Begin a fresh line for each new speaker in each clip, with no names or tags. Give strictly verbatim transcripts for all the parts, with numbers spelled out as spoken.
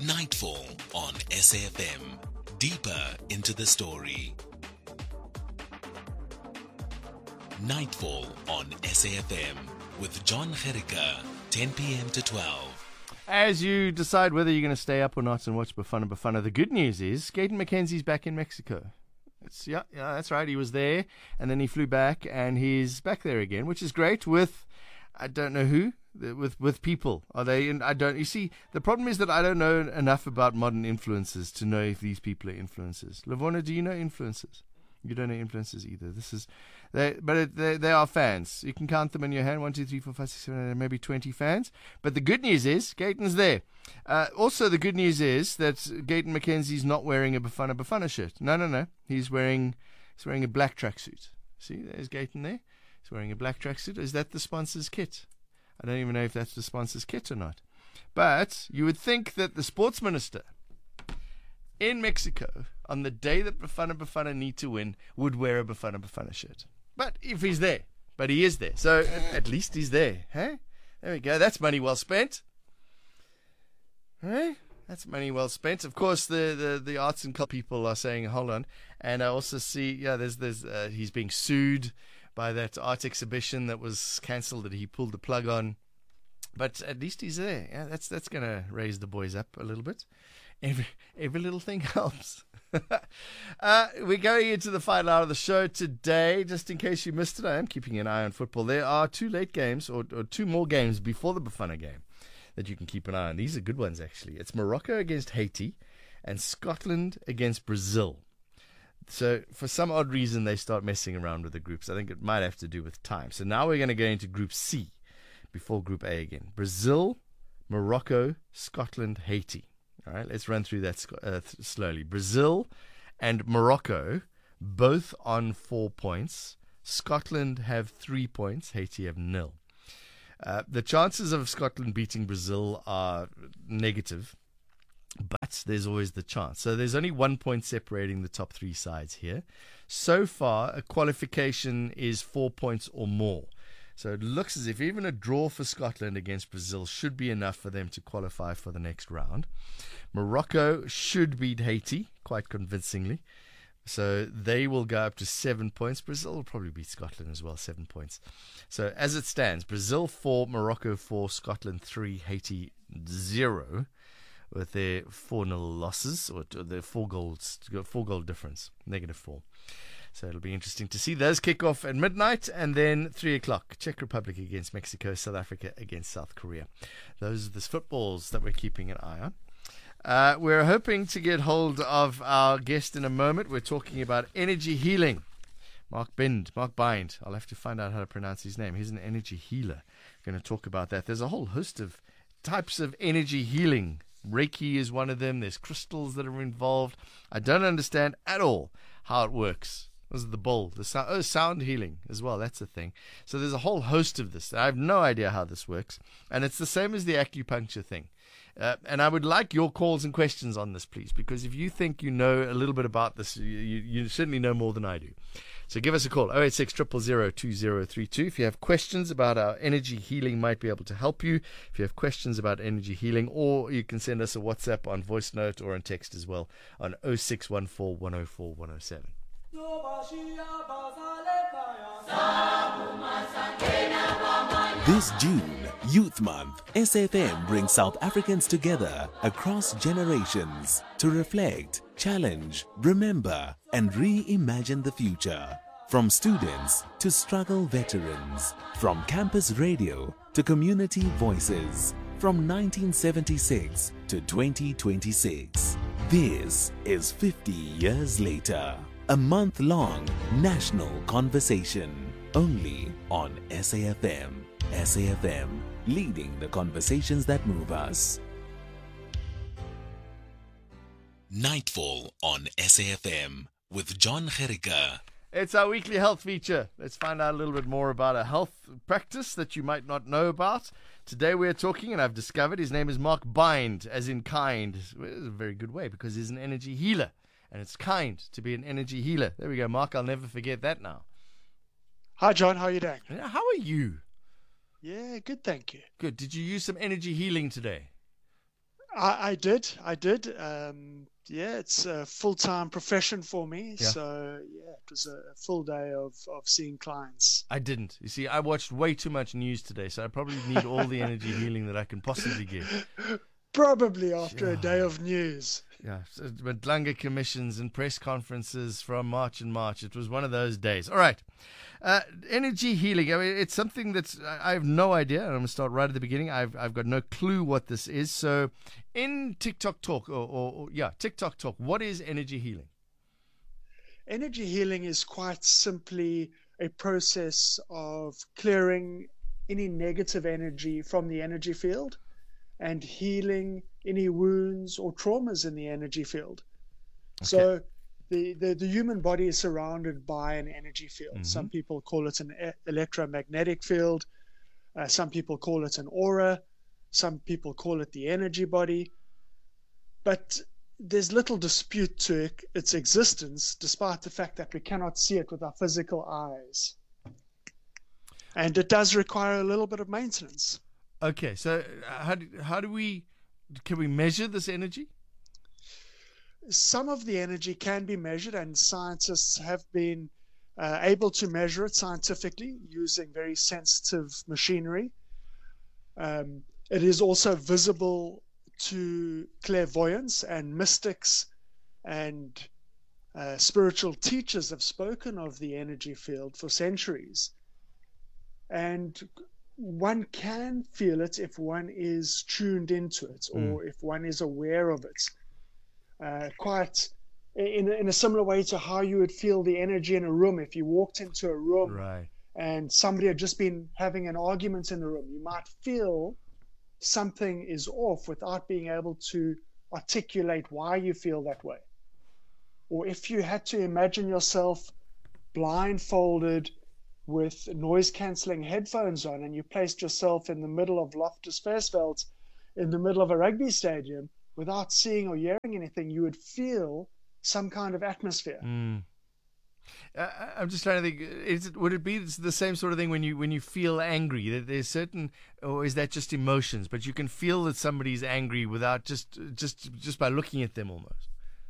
Nightfall on S A F M. Deeper into the story. Nightfall on S A F M with John Gericke, ten p.m. to twelve.
As you decide whether you're going to stay up or not and watch Bafana Bafana, the good news is Gayton McKenzie's back in Mexico. It's, yeah, yeah, that's right. He was there, and then he flew back, and he's back there again, which is great with, I don't know who, with with people. Are they in, I don't, you see, the problem is that I don't know enough about modern influencers to know if these people are influencers. Lavona, do you know influencers? You don't know influencers either. This is, they, but it, they, they are fans. You can count them in your hand. One, two, three, four, five, six, seven, eight, maybe twenty fans. But the good news is, Gayton's there. Uh, also, the good news is that Gayton McKenzie's not wearing a Bafana Bafana shirt. No, no, no. He's wearing, he's wearing a black tracksuit. See, there's Gayton there. He's wearing a black tracksuit. Is that the sponsor's kit? I don't even know if that's the sponsor's kit or not. But you would think that the sports minister in Mexico, on the day that Bafana Bafana need to win, would wear a Bafana Bafana shirt. But if he's there, but he is there, so at, at least he's there. Huh? There we go. That's money well spent. Right? That's money well spent. Of course, the, the, the arts and culture people are saying, hold on. And I also see, yeah, there's there's uh, he's being sued by that art exhibition that was cancelled that he pulled the plug on. But at least he's there. Yeah, that's that's going to raise the boys up a little bit. Every every little thing helps. uh, we're going into the final hour of the show today. Just in case you missed it, I am keeping an eye on football. There are two late games, or, or two more games before the Bafana game that you can keep an eye on. These are good ones, actually. It's Morocco against Haiti and Scotland against Brazil. So for some odd reason, they start messing around with the groups. I think it might have to do with time. So now we're going to go into Group C before Group A again. Brazil, Morocco, Scotland, Haiti. All right, let's run through that uh, th- slowly. Brazil and Morocco, both on four points. Scotland have three points. Haiti have nil. Uh, the chances of Scotland beating Brazil are negative, but there's always the chance. So there's only one point separating the top three sides here. So far, a qualification is four points or more. So it looks as if even a draw for Scotland against Brazil should be enough for them to qualify for the next round. Morocco should beat Haiti quite convincingly. So they will go up to seven points. Brazil will probably beat Scotland as well, seven points. So as it stands, Brazil four, Morocco four, Scotland three, Haiti zero, with their four nil losses, or their four goals, four goal difference, negative four. So it'll be interesting to see those kick off at midnight, and then three o'clock, Czech Republic against Mexico, South Africa against South Korea. Those are the footballs that we're keeping an eye on. Uh, we're hoping to get hold of our guest in a moment. We're talking about energy healing. Mark Bind, Mark Bind. I'll have to find out how to pronounce his name. He's an energy healer. We're going to talk about that. There's a whole host of types of energy healing. Reiki is one of them. There's crystals that are involved. I don't understand at all how it works. This is the bowl, the sound, oh, sound healing as well. That's a thing. So there's a whole host of this. I have no idea how this works. And it's the same as the acupuncture thing. Uh, and I would like your calls and questions on this, please, because if you think you know a little bit about this, you, you certainly know more than I do. So give us a call, oh eight six, zero zero zero, two zero three two. If you have questions about our energy healing, might be able to help you. If you have questions about energy healing, or you can send us a WhatsApp on voice note or on text as well on oh six one four, one oh four, one oh seven.
This June, Youth Month, S F M brings South Africans together across generations to reflect, challenge, remember, and reimagine the future. From students to struggle veterans, from campus radio to community voices, from nineteen seventy-six to twenty twenty-six. This is fifty years later. A month-long national conversation only on S A F M. S A F M, leading the conversations that move us. Nightfall on S A F M with John Gericke.
It's our weekly health feature. Let's find out a little bit more about a health practice that you might not know about. Today we're talking, and I've discovered his name is Mark Bind, as in kind. It's a very good way because he's an energy healer. And it's kind to be an energy healer. There we go, Mark. I'll never forget that now.
Hi, John. How are you doing?
How are you?
Yeah, good, thank you.
Good. Did you use some energy healing today?
I, I did. I did. Um, yeah, it's a full-time profession for me.
Yeah.
So yeah, it was a full day of, of seeing clients.
I didn't. You see, I watched way too much news today, so I probably need all the energy healing that I can possibly get.
Probably after
Yeah.
a day of news.
Yeah, so, but Langa commissions and press conferences from March and March. It was one of those days. All right. Uh, energy healing. I mean, it's something that's, I I have no idea. I'm going to start right at the beginning. I've I've got no clue what this is. So in TikTok Talk, or, or, or yeah, TikTok Talk, what is energy healing?
Energy healing is quite simply a process of clearing any negative energy from the energy field and healing any wounds or traumas in the energy field.
Okay.
So the, the, the human body is surrounded by an energy field.
Mhm.
Some people call it an e- electromagnetic field. Uh, some people call it an aura. Some people call it the energy body. But there's little dispute to it, its existence, despite the fact that we cannot see it with our physical eyes. And it does require a little bit of maintenance.
Okay, so uh, how do, how do we, can we measure this energy?
Some of the energy can be measured, and scientists have been uh, able to measure it scientifically using very sensitive machinery. Um, it is also visible to clairvoyants, and mystics and uh, spiritual teachers have spoken of the energy field for centuries. And one can feel it if one is tuned into it, or
Mm.
if one is aware of it. Uh, quite in, in a similar way to how you would feel the energy in a room. If you walked into a room
Right.
and somebody had just been having an argument in the room, you might feel something is off without being able to articulate why you feel that way. Or if you had to imagine yourself blindfolded with noise cancelling headphones on, and you placed yourself in the middle of Loftus Versfeld in the middle of a rugby stadium without seeing or hearing anything, you would feel some kind of atmosphere.
Mm. Uh, I'm just trying to think. Is it, would it be the same sort of thing when you when you feel angry? That there's certain, or is that just emotions? But you can feel that somebody's angry without just just just by looking at them almost.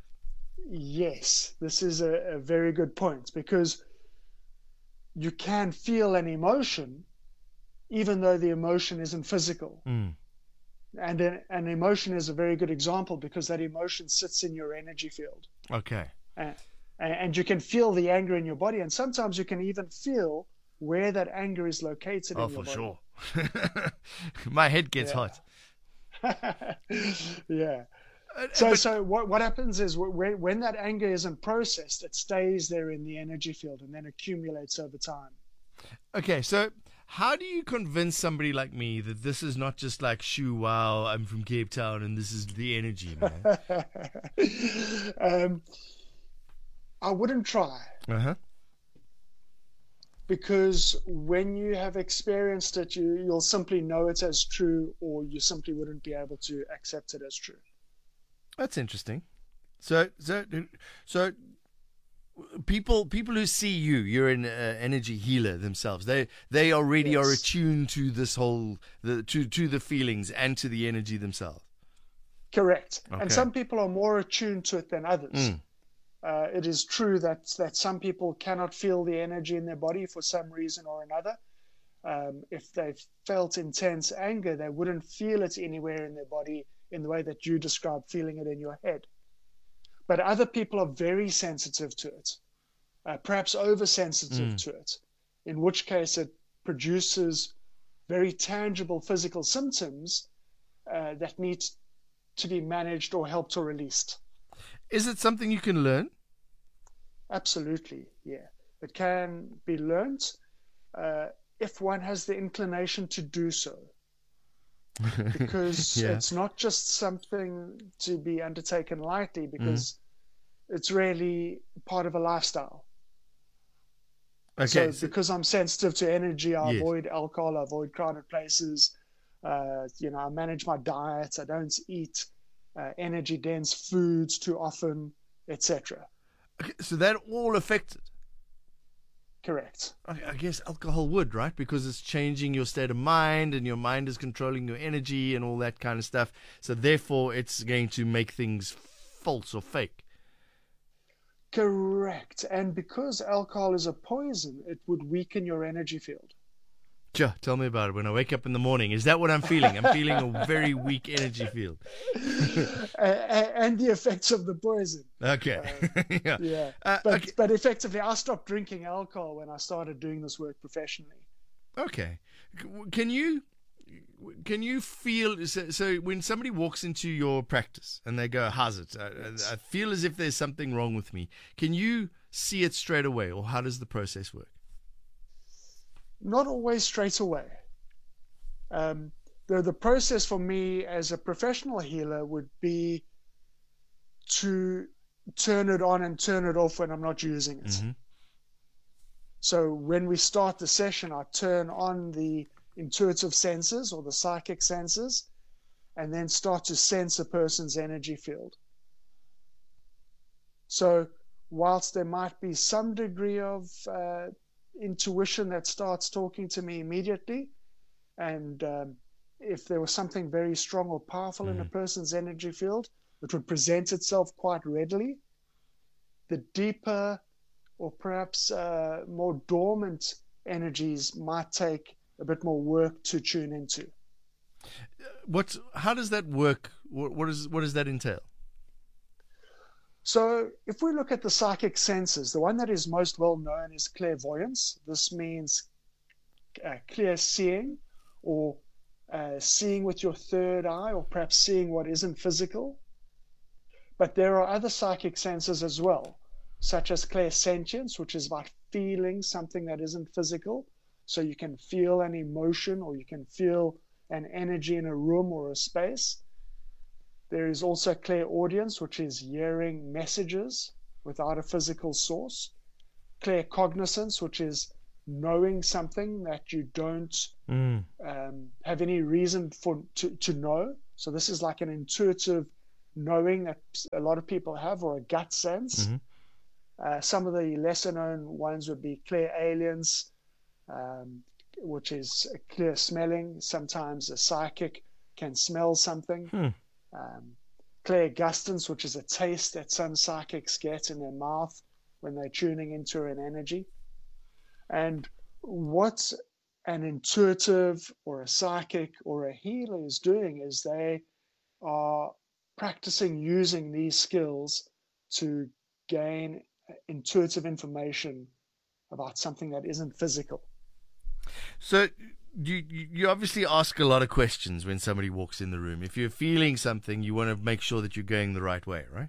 Yes, this is a, a very good point, because you can feel an emotion even though the emotion isn't physical.
Mm.
And an, an emotion is a very good example, because that emotion sits in your energy field.
Okay.
And, and you can feel the anger in your body, and sometimes you can even feel where that anger is located
Oh,
in your
for
body.
sure. My head gets
Yeah.
hot.
Yeah.
Uh,
So,
but-
so what, what happens is when, when that anger isn't processed, it stays there in the energy field and then accumulates over time.
Okay, so how do you convince somebody like me that this is not just like, shoo, wow, I'm from Cape Town and this is the energy, man?
um, I wouldn't try,
Uh-huh.
because when you have experienced it, you, you'll simply know it as true, or you simply wouldn't be able to accept it as true.
That's interesting. So, so, so, people, people who see you, you're an uh, energy healer themselves. They, they already
Yes.
are attuned to this whole, the to to the feelings and to the energy themselves.
Correct.
Okay.
And some people are more attuned to it than others.
Mm.
Uh, it is true that, that some people cannot feel the energy in their body for some reason or another. Um, if they've felt intense anger, they wouldn't feel it anywhere in their body in the way that you described feeling it in your head. But other people are very sensitive to it, uh, perhaps oversensitive
Mm.
to it, in which case it produces very tangible physical symptoms uh, that need to be managed or helped or released.
Is it something you can learn?
Absolutely, yeah. It can be learnt uh, if one has the inclination to do so. Because
Yeah.
it's not just something to be undertaken lightly, because it's really part of a lifestyle.
Okay.
So because I'm sensitive to energy, I
Yes.
avoid alcohol, I avoid crowded places. Uh, you know, I manage my diet. I don't eat uh, energy-dense foods too often, et cetera.
Okay, so that all affected.
Correct.
I, I guess alcohol would, right? Because it's changing your state of mind, and your mind is controlling your energy and all that kind of stuff. So therefore, it's going to make things false or fake.
Correct. And because alcohol is a poison, it would weaken your energy field.
Sure, tell me about it. When I wake up in the morning, is that what I'm feeling? I'm feeling a very weak energy field.
uh, and the effects of the poison.
Okay.
Uh,
yeah.
yeah.
Uh,
but,
okay.
but effectively, I stopped drinking alcohol when I started doing this work professionally.
Okay. Can you can you feel so, so when somebody walks into your practice and they go, how's it? I, I feel as if there's something wrong with me. Can you see it straight away, or how does the process work?
Not always straight away. Um, the, the process for me as a professional healer would be to turn it on and turn it off when I'm not using it.
Mm-hmm.
So when we start the session, I turn on the intuitive senses or the psychic senses, and then start to sense a person's energy field. So whilst there might be some degree of uh, intuition that starts talking to me immediately, and um, if there was something very strong or powerful mm. in a person's energy field, it would present itself quite readily. The deeper or perhaps uh, more dormant energies might take a bit more work to tune into.
What? How does that work? What, what, is, what does that entail?
So if we look at the psychic senses, the one that is most well known is clairvoyance. This means uh, clear seeing, or uh, seeing with your third eye, or perhaps seeing what isn't physical. But there are other psychic senses as well, such as clairsentience, which is about feeling something that isn't physical. So you can feel an emotion, or you can feel an energy in a room or a space. There is also clairaudience, which is hearing messages without a physical source. Claircognizance, which is knowing something that you don't mm. um, have any reason for to, to know. So this is like an intuitive knowing that a lot of people have, or a gut sense. Mm-hmm. Uh, some of the lesser known ones would be clairalience, um, which is clear smelling. Sometimes a psychic can smell something. Hmm. Um, clairgustance, which is a taste that some psychics get in their mouth when they're tuning into an energy. And what an intuitive or a psychic or a healer is doing is they are practicing using these skills to gain intuitive information about something that isn't physical.
So you you obviously ask a lot of questions when somebody walks in the room. If you're feeling something, you want to make sure that you're going the right way, right?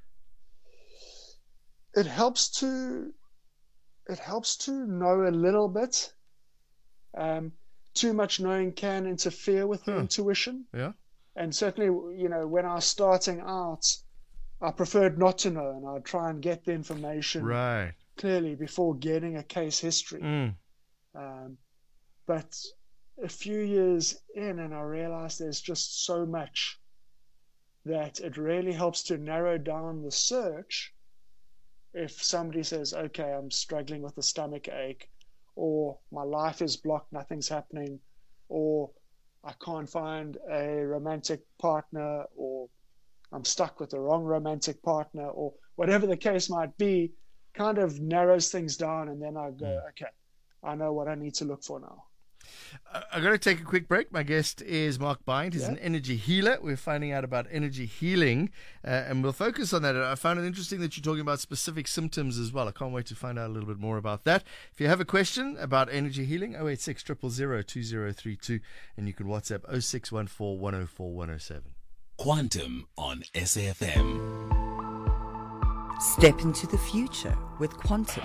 It helps to it helps to know a little bit. Um, too much knowing can interfere with the huh. intuition.
Yeah.
And certainly, you know, when I was starting out, I preferred not to know, and I'd try and get the information
right.
clearly before getting a case history.
Mm.
Um, but a few years in, and I realized there's just so much that it really helps to narrow down the search. If somebody says, okay, I'm struggling with a stomach ache, or my life is blocked, nothing's happening, or I can't find a romantic partner, or I'm stuck with the wrong romantic partner, or whatever the case might be, kind of narrows things down, and then I go, mm. okay, I know what I need to look for now.
I've got to take a quick break. My guest is Mark Bind. He's yeah. an energy healer. We're finding out about energy healing, uh, and we'll focus on that. I found it interesting that you're talking about specific symptoms as well. I can't wait to find out a little bit more about that. If you have a question about energy healing, oh eight six, zero zero zero, two zero three two, and you can WhatsApp oh six one four, one oh four, one oh seven.
Quantum on S A F M.
Step into the future with Quantum.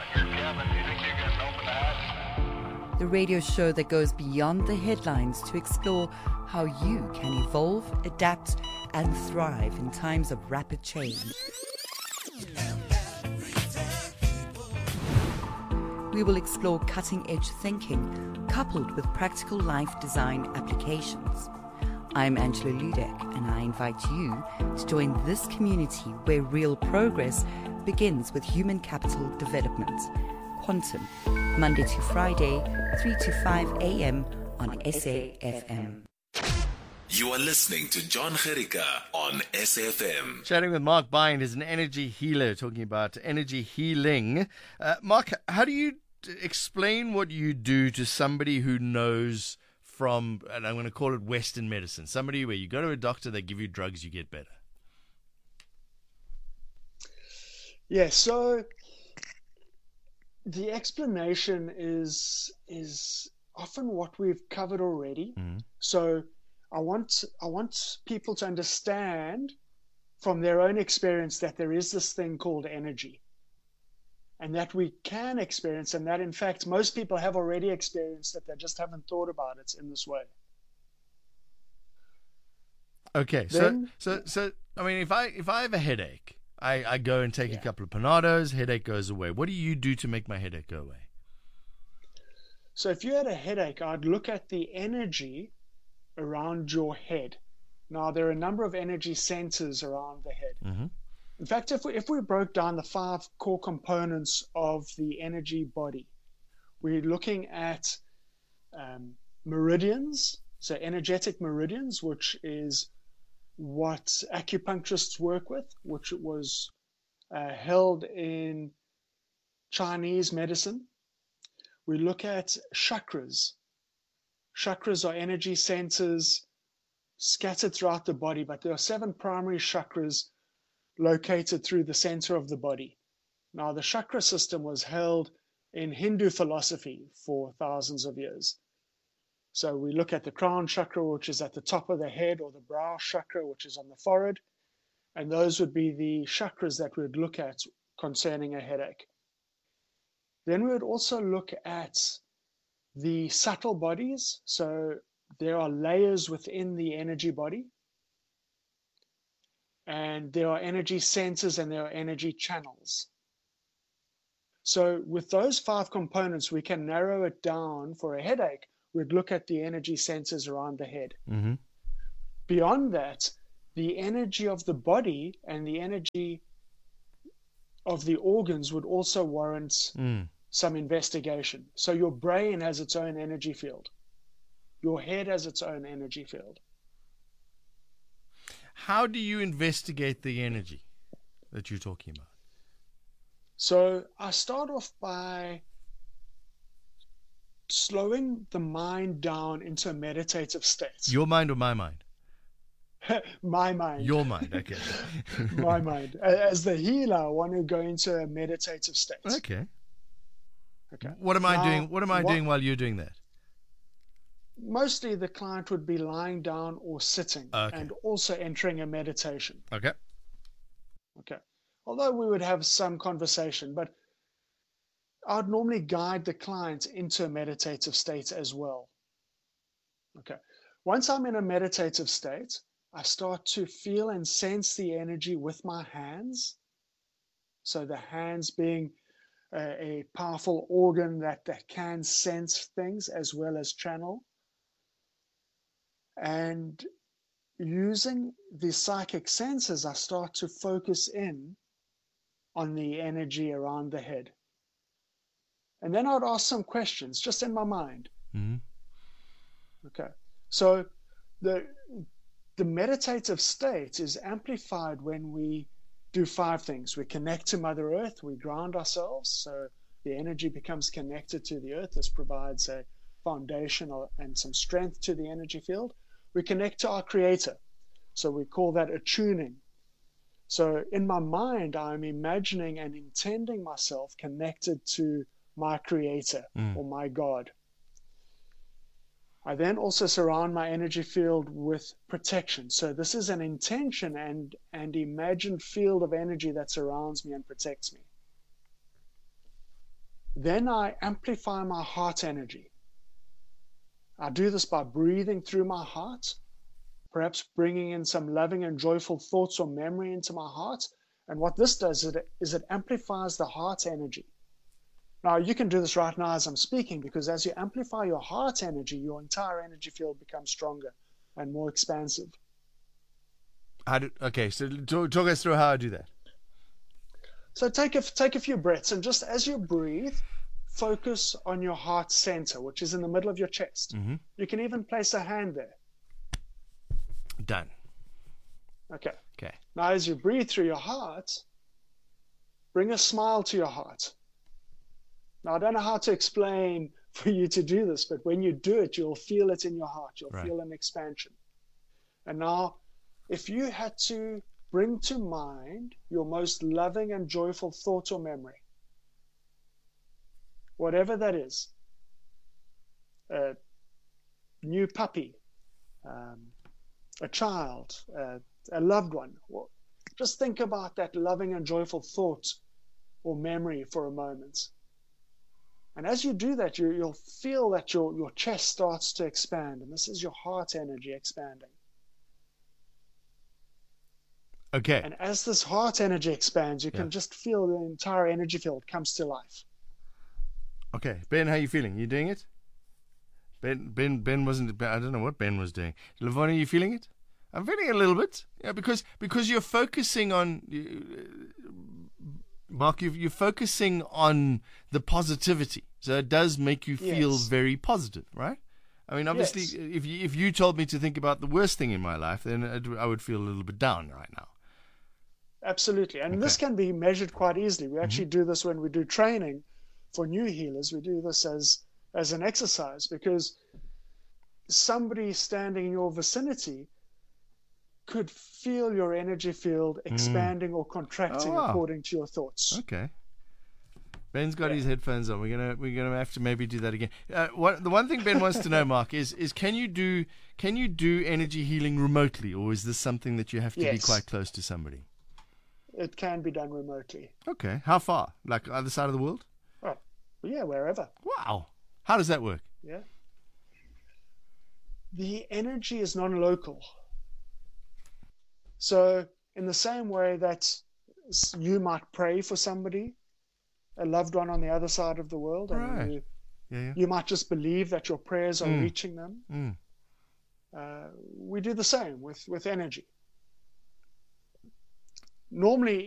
The radio show that goes beyond the headlines to explore how you can evolve, adapt, and thrive in times of rapid change. We will explore cutting-edge thinking coupled with practical life design applications. I'm Angela Ludek, and I invite you to join this community where real progress begins with human capital development. Quantum. Monday to Friday, three to five a.m. on S A F M.
You are listening to John Gericka on S A F M.
Chatting with Mark Bind is an energy healer, talking about energy healing. Uh, Mark, how do you t- explain what you do to somebody who knows from, and I'm going to call it Western medicine, somebody where you go to a doctor, they give you drugs, you get better?
Yeah, so the explanation is is often what we've covered already. Mm-hmm. So I want I want people to understand from their own experience that there is this thing called energy, and that we can experience, and that in fact most people have already experienced it, they just haven't thought about it in this way.
Okay, then, so so so I mean, if I if I have a headache, I, I go and take yeah. a couple of Panados, headache goes away. What do you do to make my headache go away?
So if you had a headache, I'd look at the energy around your head. Now, there are a number of energy centers around the head. Mm-hmm. In fact, if we, if we broke down the five core components of the energy body, we're looking at um, meridians, so energetic meridians, which is what acupuncturists work with, which was uh, held in Chinese medicine. We look at chakras. Chakras are energy centers scattered throughout the body, but there are seven primary chakras located through the center of the body. Now, the chakra system was held in Hindu philosophy for thousands of years. So we look at the crown chakra, which is at the top of the head, or the brow chakra, which is on the forehead, and those would be the chakras that we'd look at concerning a headache. Then we would also look at the subtle bodies. So there are layers within the energy body, and there are energy centers and there are energy channels. So with those five components, we can narrow it down. For a headache, we'd look at the energy centers around the head. Mm-hmm. Beyond that, the energy of the body and the energy of the organs would also warrant mm. some investigation. So your brain has its own energy field. Your head has its own energy field.
How do you investigate the energy that you're talking about?
So I start off by slowing the mind down into a meditative state.
Your mind or my mind?
My mind.
Your mind, okay.
My mind. As the healer, I want to go into a meditative state.
Okay.
Okay.
What am I
now,
doing? What am I what, doing while you're doing that?
Mostly the client would be lying down or sitting, okay. and also entering a meditation.
Okay.
Okay. Although we would have some conversation, but I'd normally guide the client into a meditative state as well. Okay. Once I'm in a meditative state, I start to feel and sense the energy with my hands. So the hands being a, a powerful organ that, that can sense things as well as channel. And using the psychic senses, I start to focus in on the energy around the head. And then I'd ask some questions just in my mind. Mm-hmm. Okay. So the the meditative state is amplified when we do five things. We connect to Mother Earth, we ground ourselves, so the energy becomes connected to the earth. This provides a foundation or, and some strength to the energy field. We connect to our Creator, so we call that attuning. So in my mind, I'm imagining and intending myself connected to my Creator mm. or my God. I then also surround my energy field with protection. So this is an intention and, and imagined field of energy that surrounds me and protects me. Then I amplify my heart energy. I do this by breathing through my heart, perhaps bringing in some loving and joyful thoughts or memory into my heart. And what this does is it, is it amplifies the heart energy. Now, you can do this right now as I'm speaking, because as you amplify your heart energy, your entire energy field becomes stronger and more expansive.
How do, okay, so talk, talk us through how I do that.
So take a, take a few breaths, and just as you breathe, focus on your heart center, which is in the middle of your chest.
Mm-hmm.
You can even place a hand there.
Done.
Okay.
Okay.
Now, as you breathe through your heart, bring a smile to your heart. Now, I don't know how to explain for you to do this, but when you do it, you'll feel it in your heart. You'll
Right.
feel an expansion. And now, if you had to bring to mind your most loving and joyful thought or memory, whatever that is, a new puppy, um, a child, uh, a loved one, well, just think about that loving and joyful thought or memory for a moment. And as you do that, you, you'll feel that your, your chest starts to expand, and this is your heart energy expanding.
Okay.
And as this heart energy expands, you
Yeah.
can just feel the entire energy field comes to life.
Okay. Ben, how you feeling? You doing it? Ben, Ben, Ben wasn't. I don't know what Ben was doing. Lavon, are you feeling it? I'm feeling it a little bit. Yeah, because because you're focusing on. Uh, Mark, you're, you're focusing on the positivity, so it does make you feel
Yes.
very positive, right? I mean, obviously,
Yes.
if you if you told me to think about the worst thing in my life, then it, I would feel a little bit down right now.
Absolutely. And this
Okay.
can be measured quite easily. We actually do this when we do training for new healers. We do this as, as an exercise because somebody standing in your vicinity could feel your energy field expanding or contracting
Oh, wow.
according to your thoughts.
Okay. Ben's got
Yeah.
his headphones on. We're gonna we're gonna have to maybe do that again. Uh, what, the one thing Ben wants to know, Mark, is is can you do can you do energy healing remotely, or is this something that you have to be
Yes.
quite close to somebody?
It can be done remotely.
Okay. How far? Like other side of the world?
Oh, yeah, wherever.
Wow. How does that work?
Yeah. The energy is non-local. So in the same way that s- you might pray for somebody, a loved one on the other side of the world, and
Right.
you,
Yeah. yeah.
you might just believe that your prayers are
Mm.
reaching them.
Mm.
Uh, we do the same with, with energy. Normally,